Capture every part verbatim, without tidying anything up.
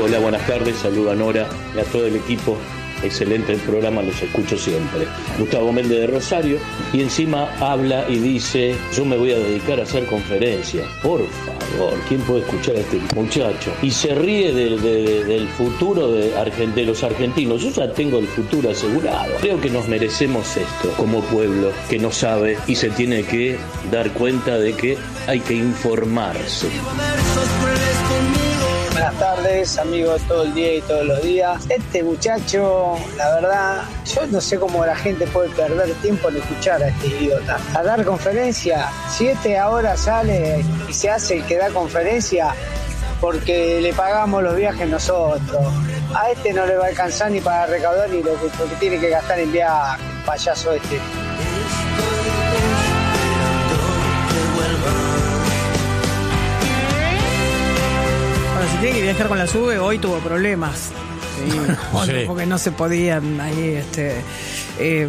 Hola, buenas tardes, saluda a Nora y a todo el equipo. Excelente el programa, los escucho siempre. Gustavo Méndez de Rosario, y encima habla y dice: yo me voy a dedicar a hacer conferencias. Por favor, ¿quién puede escuchar a este muchacho? Y se ríe de, de, de, del futuro de, Argent- de los argentinos. Yo ya tengo el futuro asegurado. Creo que nos merecemos esto como pueblo que no sabe y se tiene que dar cuenta de que hay que informarse. Buenas tardes, amigos, todo el día y todos los días. Este muchacho, la verdad, yo no sé cómo la gente puede perder tiempo en escuchar a este idiota. A dar conferencia, si este ahora sale y se hace el que da conferencia porque le pagamos los viajes nosotros. A este no le va a alcanzar ni para recaudar ni lo que, lo que tiene que gastar en viaje, payaso este. Si tiene que viajar con la SUBE, hoy tuvo problemas. Sí, sí. Porque no se podían ahí, este... Eh,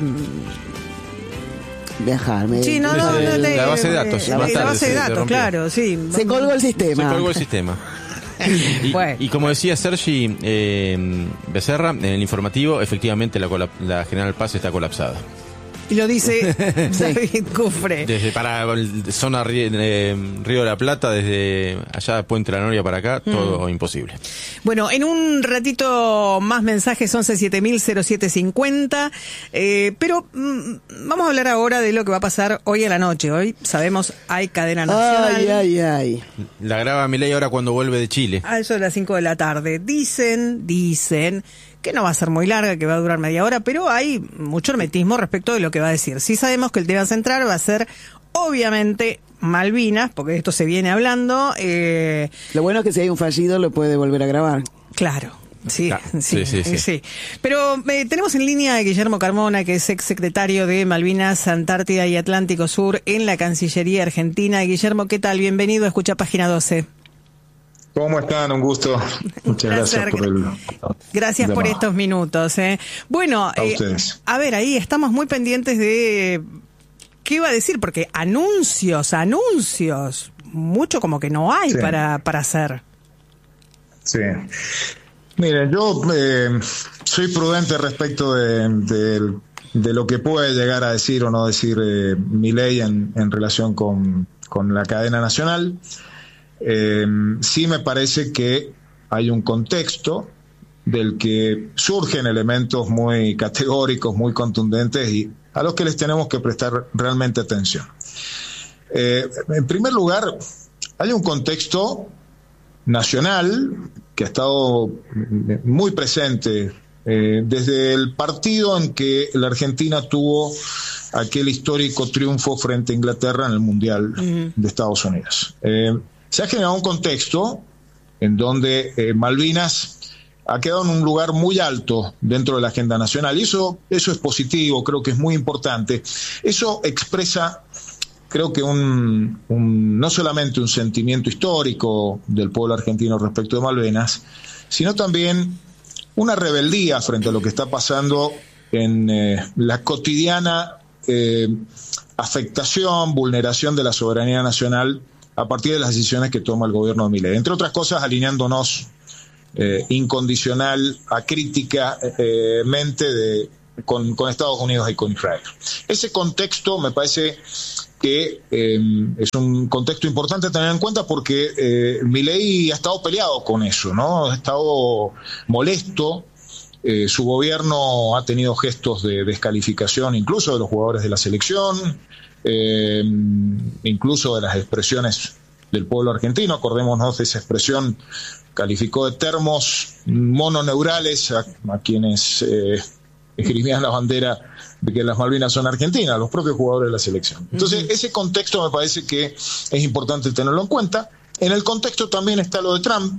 viajar. Me... Sí, no, no, no, la, de, la base de datos. La, más la tarde, base de datos, se claro, sí. Se colgó el sistema. Se colgó el sistema. Y, bueno. y como decía Sergi eh, Becerra, en el informativo, efectivamente la, colap- la General Paz está colapsada. Y lo dice David Cufre. Desde para zona río, eh, Río de la Plata, desde allá Puente de la Noria para acá, todo mm. imposible. Bueno, en un ratito más mensajes, once siete mil cero siete cincuenta, eh, pero mm, vamos a hablar ahora de lo que va a pasar hoy a la noche. Hoy, sabemos, hay cadena nacional. Ay, ay, ay. La graba Milei ahora cuando vuelve de Chile. A eso de las cinco de la tarde. Dicen, dicen... que no va a ser muy larga, que va a durar media hora, pero hay mucho hermetismo respecto de lo que va a decir. Sí sabemos que el tema central va a ser, obviamente, Malvinas, porque de esto se viene hablando. Eh... Lo bueno es que si hay un fallido lo puede volver a grabar. Claro. Sí, ah, sí, sí, sí, sí. sí. Pero eh, tenemos en línea a Guillermo Carmona, que es exsecretario de Malvinas, Antártida y Atlántico Sur en la Cancillería Argentina. Guillermo, ¿qué tal? Bienvenido a Escucha Página doce. ¿Cómo están? Un gusto. Muchas gracias por el... Gracias por estos minutos. ¿eh? Bueno, a, eh, a ver, ahí estamos muy pendientes de qué iba a decir, porque anuncios, anuncios, mucho como que no hay sí. para, para hacer. Sí. Mire, yo eh, soy prudente respecto de, de, de lo que puede llegar a decir o no decir eh, Milei en, en relación con, con la cadena nacional. Eh, sí me parece que hay un contexto del que surgen elementos muy categóricos, muy contundentes y a los que les tenemos que prestar realmente atención. Eh, en primer lugar, hay un contexto nacional que ha estado muy presente eh, desde el partido en que la Argentina tuvo aquel histórico triunfo frente a Inglaterra en el Mundial uh-huh. de Estados Unidos. Eh, Se ha generado un contexto en donde eh, Malvinas ha quedado en un lugar muy alto dentro de la agenda nacional y eso, eso es positivo, creo que es muy importante. Eso expresa, creo que un, un, no solamente un sentimiento histórico del pueblo argentino respecto de Malvinas, sino también una rebeldía frente a lo que está pasando en eh, la cotidiana eh, afectación, vulneración de la soberanía nacional a partir de las decisiones que toma el gobierno de Milei. Entre otras cosas, alineándonos eh, incondicional, acríticamente eh, de, con, con Estados Unidos y con Israel. Ese contexto me parece que eh, es un contexto importante tener en cuenta porque eh, Milei ha estado peleado con eso, ¿no? Ha estado molesto. Eh, su gobierno ha tenido gestos de descalificación incluso de los jugadores de la selección, Eh, incluso de las expresiones del pueblo argentino. Acordémonos de esa expresión, calificó de termos mononeurales a, a quienes eh, esgrimían la bandera de que las Malvinas son argentinas, los propios jugadores de la selección. Entonces, uh-huh. ese contexto me parece que es importante tenerlo en cuenta. En el contexto también está lo de Trump.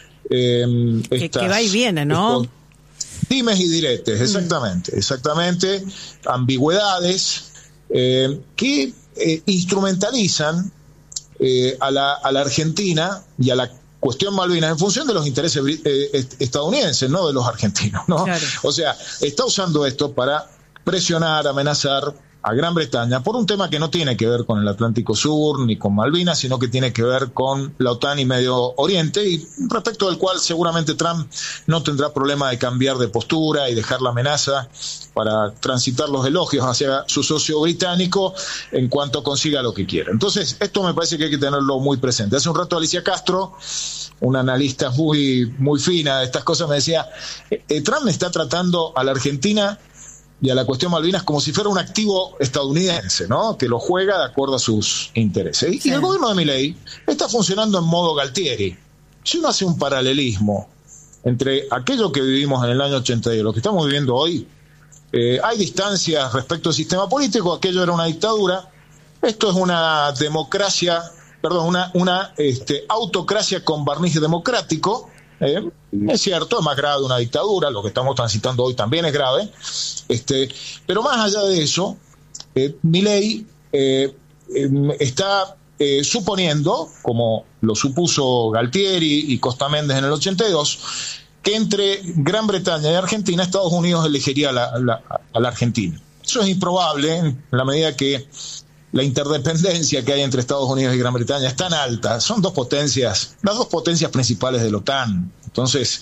Eh, que, estas, que va y viene, ¿no? Estos, dimes y diretes, exactamente, uh-huh. exactamente, ambigüedades, Eh, que eh, instrumentalizan eh, a, la, a la Argentina y a la cuestión Malvinas en función de los intereses eh, estadounidenses, no de los argentinos, ¿no? Claro. O sea, está usando esto para presionar, amenazar a Gran Bretaña por un tema que no tiene que ver con el Atlántico Sur ni con Malvinas, sino que tiene que ver con la OTAN y Medio Oriente, y respecto del cual seguramente Trump no tendrá problema de cambiar de postura y dejar la amenaza para transitar los elogios hacia su socio británico en cuanto consiga lo que quiera. Entonces, esto me parece que hay que tenerlo muy presente. Hace un rato Alicia Castro, una analista muy, muy fina de estas cosas, me decía, eh, Trump está tratando a la Argentina y a la cuestión Malvinas como si fuera un activo estadounidense, ¿no? Que lo juega de acuerdo a sus intereses. Sí. Y el gobierno de Milei está funcionando en modo Galtieri. Si uno hace un paralelismo entre aquello que vivimos en el año ochenta y lo que estamos viviendo hoy, eh, hay distancias respecto al sistema político. Aquello era una dictadura, esto es una democracia, perdón, una, una este, autocracia con barniz democrático. Eh, es cierto, es más grave una dictadura, lo que estamos transitando hoy también es grave, este, pero más allá de eso, eh, Milei eh, eh, está eh, suponiendo, como lo supuso Galtieri y Costa Méndez en el ochenta y dos, que entre Gran Bretaña y Argentina, Estados Unidos elegiría a la, la, a la Argentina. Eso es improbable en la medida que la interdependencia que hay entre Estados Unidos y Gran Bretaña es tan alta, son dos potencias, las dos potencias principales de la OTAN. Entonces,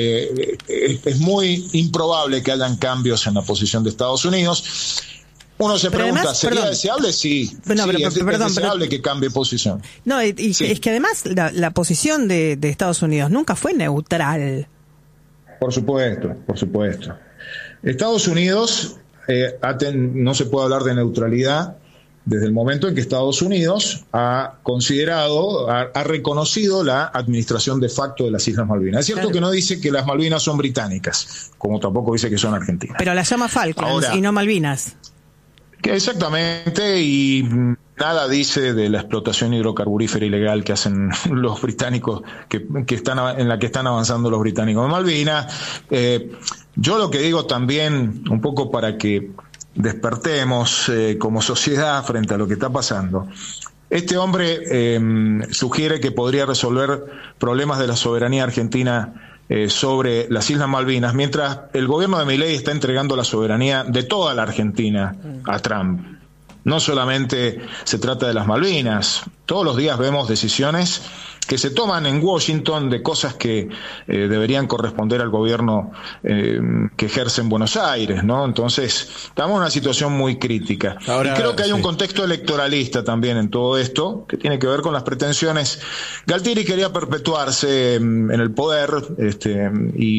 eh, es muy improbable que hayan cambios en la posición de Estados Unidos. Uno se pero pregunta, además, ¿sería perdón, deseable? Sí, bueno, sí pero, es, pero, perdón, es deseable pero, que cambie posición. No, y, y sí. Es que además la, la posición de, de Estados Unidos nunca fue neutral. Por supuesto, por supuesto. Estados Unidos, eh, aten, no se puede hablar de neutralidad desde el momento en que Estados Unidos ha considerado, ha, ha reconocido la administración de facto de las Islas Malvinas. Es cierto claro. que no dice que las Malvinas son británicas, como tampoco dice que son argentinas. Pero las llama Falklands Ahora, y no Malvinas. Que exactamente, y nada dice de la explotación hidrocarburífera ilegal que hacen los británicos, que, que están en la que están avanzando los británicos en Malvinas. Eh, yo lo que digo también, un poco para que despertemos eh, como sociedad frente a lo que está pasando. Este hombre eh, sugiere que podría resolver problemas de la soberanía argentina eh, sobre las Islas Malvinas, mientras el gobierno de Milei está entregando la soberanía de toda la Argentina a Trump. No solamente se trata de las Malvinas, todos los días vemos decisiones que se toman en Washington de cosas que eh, deberían corresponder al gobierno eh, que ejerce en Buenos Aires, ¿no? Entonces, estamos en una situación muy crítica. Ahora, y creo que hay sí. un contexto electoralista también en todo esto, que tiene que ver con las pretensiones. Galtieri quería perpetuarse en el poder, este,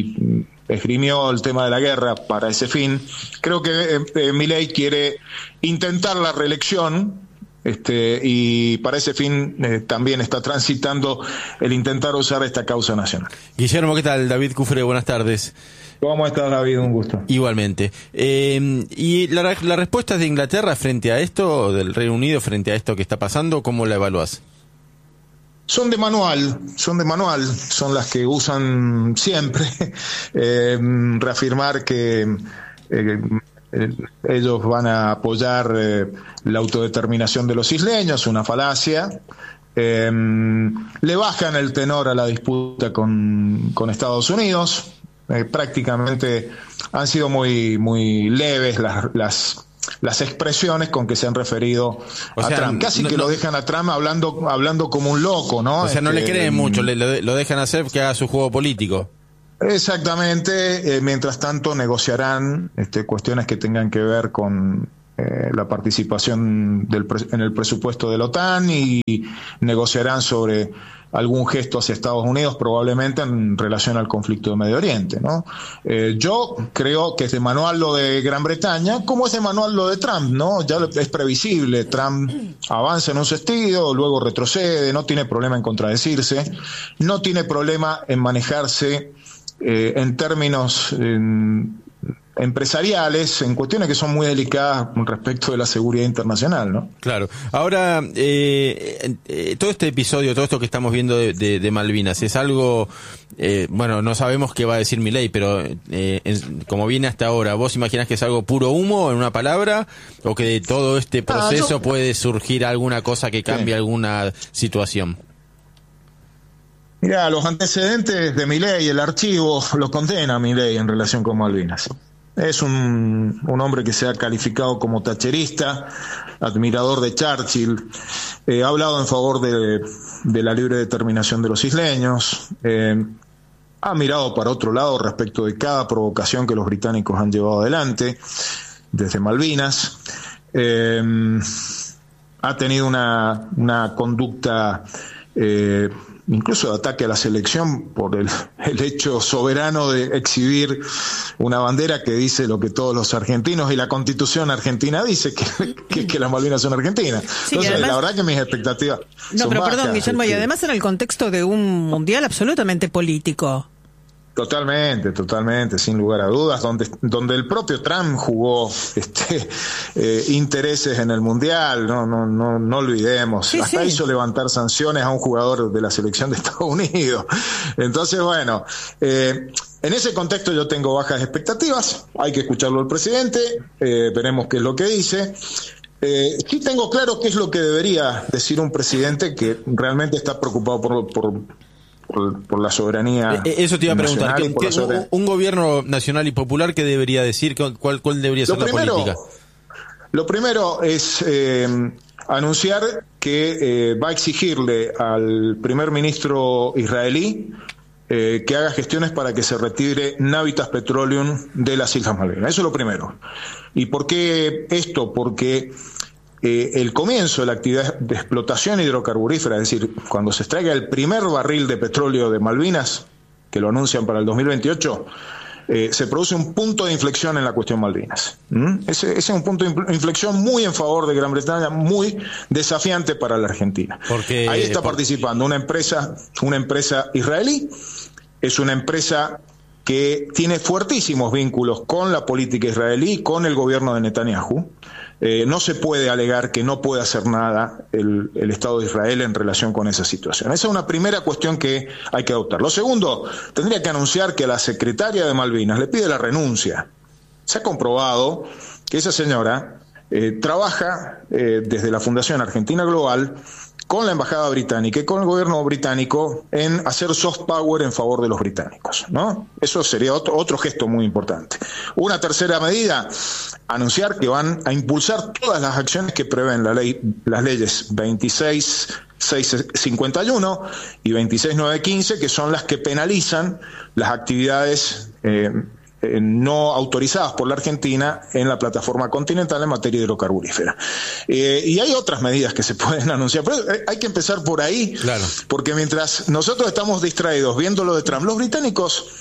y esgrimió el tema de la guerra para ese fin. Creo que eh, eh, Milei quiere intentar la reelección, Este, y para ese fin eh, también está transitando el intentar usar esta causa nacional. Guillermo, ¿qué tal? David Cufre, buenas tardes. ¿Cómo estás, David? Un gusto. Igualmente. Eh, ¿Y la, la respuesta de Inglaterra frente a esto, del Reino Unido frente a esto que está pasando, cómo la evaluás? Son de manual, son de manual, son las que usan siempre, eh, reafirmar que eh, eh, ellos van a apoyar eh, la autodeterminación de los isleños, una falacia. Eh, le bajan el tenor a la disputa con, con Estados Unidos. Eh, prácticamente han sido muy, muy leves las, las las expresiones con que se han referido o a sea, Trump. Casi no, que no, lo dejan a Trump hablando hablando como un loco, ¿no? O sea, no este, le creen mucho, le, lo dejan hacer que haga su juego político. Exactamente, eh, mientras tanto negociarán este, cuestiones que tengan que ver con eh, la participación del pre- en el presupuesto de la OTAN y negociarán sobre algún gesto hacia Estados Unidos, probablemente en relación al conflicto de Medio Oriente, ¿no? Eh, yo creo que es de manual lo de Gran Bretaña, como es de manual lo de Trump, ¿no? Ya es previsible, Trump avanza en un sentido, luego retrocede, no tiene problema en contradecirse, no tiene problema en manejarse eh, en términos en, empresariales, en cuestiones que son muy delicadas respecto de la seguridad internacional, ¿no? Claro. Ahora, eh, eh, todo este episodio, todo esto que estamos viendo de, de, de Malvinas, es algo, eh, bueno, no sabemos qué va a decir Milei, pero eh, en, como viene hasta ahora, ¿vos imaginás que es algo puro humo, en una palabra, o que de todo este proceso ah, yo... puede surgir alguna cosa que cambie sí. alguna situación? Mira, los antecedentes de Milei, el archivo, lo condena a Milei en relación con Malvinas. es un, un hombre que se ha calificado como thatcherista, admirador de Churchill, eh, ha hablado en favor de, de la libre determinación de los isleños, eh, ha mirado para otro lado respecto de cada provocación que los británicos han llevado adelante, desde Malvinas, eh, ha tenido una, una conducta eh, incluso de ataque a la selección por el, el hecho soberano de exhibir una bandera que dice lo que todos los argentinos y la Constitución argentina dice, que, que, que las Malvinas son argentinas. Sí, Entonces, además, la verdad que mis expectativas no, son pero bajas. perdón, Guillermo, y además en el contexto de un mundial absolutamente político. Totalmente, totalmente, sin lugar a dudas, donde, donde el propio Trump jugó este, eh, intereses en el Mundial, no, no, no, no olvidemos, sí, hasta sí. hizo levantar sanciones a un jugador de la selección de Estados Unidos. Entonces, bueno, eh, en ese contexto yo tengo bajas expectativas, hay que escucharlo al presidente, eh, veremos qué es lo que dice. Eh, sí tengo claro qué es lo que debería decir un presidente que realmente está preocupado por... por Por, por la soberanía. Eh, Eso te iba a preguntar. ¿Qué, qué, un, un gobierno nacional y popular qué debería decir? ¿Cuál, cuál debería ser lo la primero, política? Lo primero es eh, anunciar que eh, va a exigirle al primer ministro israelí eh, que haga gestiones para que se retire Navitas Petroleum de las Islas Malvinas. Eso es lo primero. ¿Y por qué esto? Porque Eh, el comienzo de la actividad de explotación hidrocarburífera, es decir, cuando se extraiga el primer barril de petróleo de Malvinas, que lo anuncian para el dos mil veintiocho, eh, se produce un punto de inflexión en la cuestión Malvinas. ¿Mm? Ese, ese es un punto de inflexión muy en favor de Gran Bretaña, muy desafiante para la Argentina. Porque, Ahí está por... participando una empresa, una empresa israelí, es una empresa que tiene fuertísimos vínculos con la política israelí, con el gobierno de Netanyahu. Eh, no se puede alegar que no puede hacer nada el, el Estado de Israel en relación con esa situación. Esa es una primera cuestión que hay que adoptar. Lo segundo, tendría que anunciar que la secretaria de Malvinas le pide la renuncia. Se ha comprobado que esa señora eh, trabaja eh, desde la Fundación Argentina Global con la Embajada Británica y con el gobierno británico en hacer soft power en favor de los británicos, ¿no? Eso sería otro, otro gesto muy importante. Una tercera medida, anunciar que van a impulsar todas las acciones que prevén la ley, las leyes veintiséis mil seiscientos cincuenta y uno y veintiséis mil novecientos quince, que son las que penalizan las actividades eh, Eh, no autorizadas por la Argentina en la plataforma continental en materia hidrocarburífera. Eh, y hay otras medidas que se pueden anunciar, pero hay que empezar por ahí, claro. Porque mientras nosotros estamos distraídos viendo lo de Trump, los británicos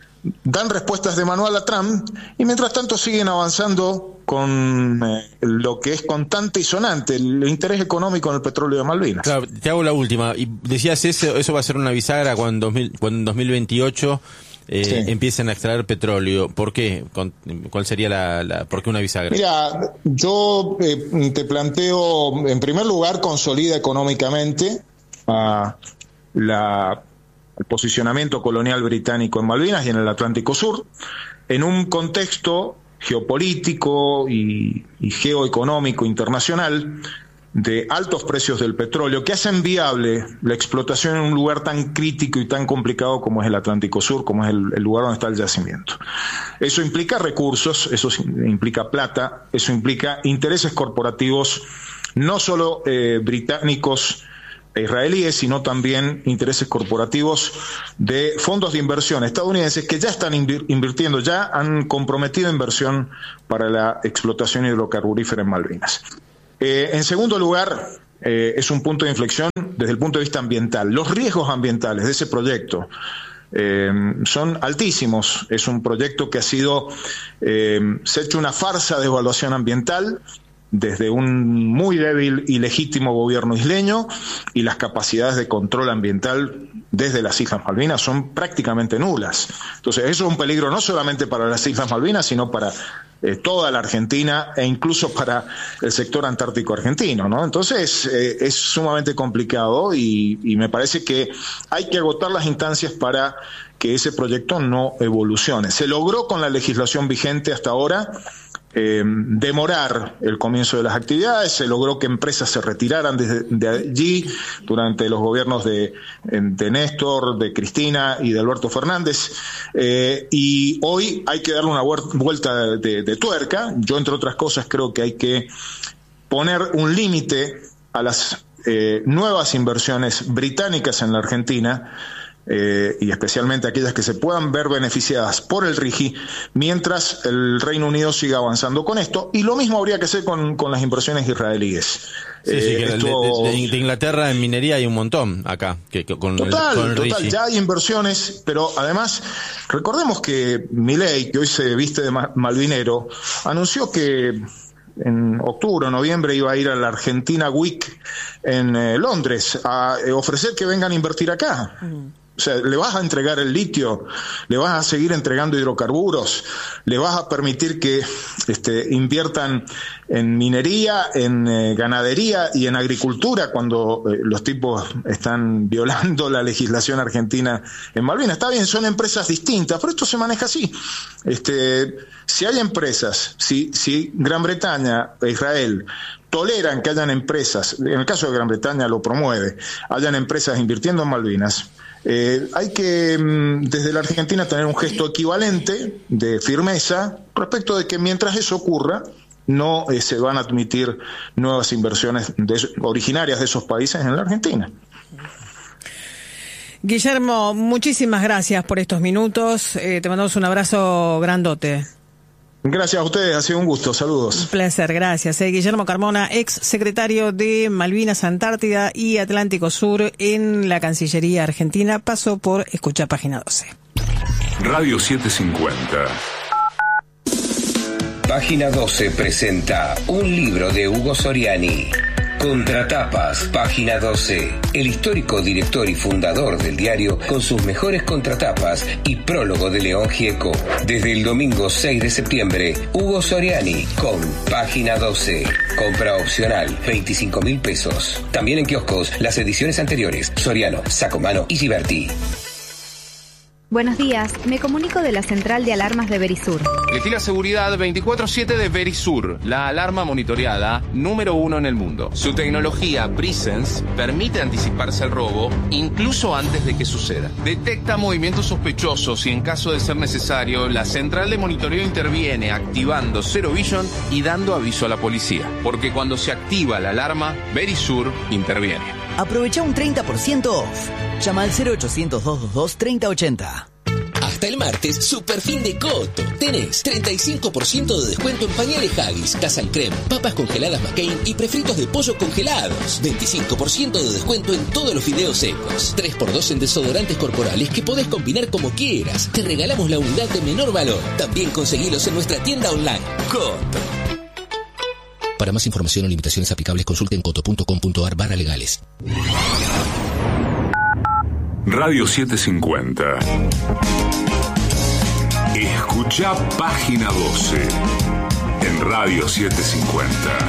dan respuestas de manual a Trump y mientras tanto siguen avanzando con eh, lo que es constante y sonante, el interés económico en el petróleo de Malvinas. Claro, te hago la última. Y decías, eso, eso va a ser una bisagra cuando, cuando en dos mil veintiocho Eh, sí. empiecen a extraer petróleo. ¿Por qué? ¿Cuál sería la, la por qué una bisagra? Mira, yo eh, te planteo, en primer lugar, consolida económicamente uh, la, el posicionamiento colonial británico en Malvinas y en el Atlántico Sur, en un contexto geopolítico y, y geoeconómico internacional de altos precios del petróleo que hacen viable la explotación en un lugar tan crítico y tan complicado como es el Atlántico Sur, como es el, el lugar donde está el yacimiento. Eso implica recursos, eso implica plata, eso implica intereses corporativos, no solo eh, británicos e israelíes, sino también intereses corporativos de fondos de inversión estadounidenses que ya están invir- invirtiendo, ya han comprometido inversión para la explotación hidrocarburífera en Malvinas. Eh, en segundo lugar, eh, es un punto de inflexión desde el punto de vista ambiental. Los riesgos ambientales de ese proyecto eh, son altísimos. Es un proyecto que ha sido, eh, se ha hecho una farsa de evaluación ambiental desde un muy débil y legítimo gobierno isleño, y las capacidades de control ambiental desde las Islas Malvinas son prácticamente nulas. Entonces, eso es un peligro no solamente para las Islas Malvinas, sino para eh, toda la Argentina e incluso para el sector antártico argentino, ¿no? Entonces, eh, es sumamente complicado y, y me parece que hay que agotar las instancias para que ese proyecto no evolucione. Se logró con la legislación vigente hasta ahora eh, demorar el comienzo de las actividades, se logró que empresas se retiraran de, de allí durante los gobiernos de, de Néstor, de Cristina y de Alberto Fernández, eh, y hoy hay que darle una vuelta de, de tuerca. Yo, entre otras cosas, creo que hay que poner un límite a las eh, nuevas inversiones británicas en la Argentina, Eh, y especialmente aquellas que se puedan ver beneficiadas por el RIGI, mientras el Reino Unido siga avanzando con esto. Y lo mismo habría que hacer con, con las inversiones israelíes. Sí, eh, sí, que esto... de, de, de Inglaterra en minería hay un montón acá. Que, que con total, el, con el total, RIGI. ya hay inversiones, pero además, recordemos que Milei, que hoy se viste de malvinero, anunció que en octubre o noviembre iba a ir a la Argentina Week en eh, Londres a eh, ofrecer que vengan a invertir acá. Mm. O sea, le vas a entregar el litio, le vas a seguir entregando hidrocarburos, le vas a permitir que este, inviertan en minería, en eh, ganadería y en agricultura cuando eh, los tipos están violando la legislación argentina en Malvinas. Está bien, son empresas distintas, pero esto se maneja así. Este, si hay empresas, si, si Gran Bretaña e Israel toleran que hayan empresas, en el caso de Gran Bretaña lo promueve, hayan empresas invirtiendo en Malvinas, Eh, hay que desde la Argentina tener un gesto equivalente de firmeza respecto de que mientras eso ocurra no eh, se van a admitir nuevas inversiones de, originarias de esos países en la Argentina. Guillermo, muchísimas gracias por estos minutos, eh, te mandamos un abrazo grandote. Gracias a ustedes, ha sido un gusto, saludos. Un placer, gracias. Eh, Guillermo Carmona, ex secretario de Malvinas, Antártida y Atlántico Sur en la Cancillería Argentina, pasó por Escuchá Página doce. Radio setecientos cincuenta. Página doce presenta un libro de Hugo Soriani. Contratapas, Página doce. El histórico director y fundador del diario con sus mejores contratapas y prólogo de León Gieco. Desde el domingo seis de septiembre, Hugo Soriani con Página doce. Compra opcional, veinticinco mil pesos. También en kioscos, las ediciones anteriores, Soriano, Sacomano y Giberti. Buenos días, me comunico de la central de alarmas de Verisur. Elegí la seguridad veinticuatro siete de Verisur, la alarma monitoreada número uno en el mundo. Su tecnología Presence permite anticiparse al robo incluso antes de que suceda. Detecta movimientos sospechosos y en caso de ser necesario, la central de monitoreo interviene activando Zero Vision y dando aviso a la policía. Porque cuando se activa la alarma, Verisur interviene. Aprovecha un treinta por ciento off. Llama al cero ochocientos, doscientos veintidós, treinta ochenta. Hasta el martes, super fin de Coto. Tenés treinta y cinco por ciento de descuento en pañales Haggis, Casan Creme, papas congeladas McCain y prefritos de pollo congelados. veinticinco por ciento de descuento en todos los fideos secos. tres por dos en desodorantes corporales que podés combinar como quieras. Te regalamos la unidad de menor valor. También conseguilos en nuestra tienda online. Coto. Para más información o limitaciones aplicables, consulten coto punto com punto ar barra legales. Radio setecientos cincuenta. Escuchá Página doce en Radio setecientos cincuenta.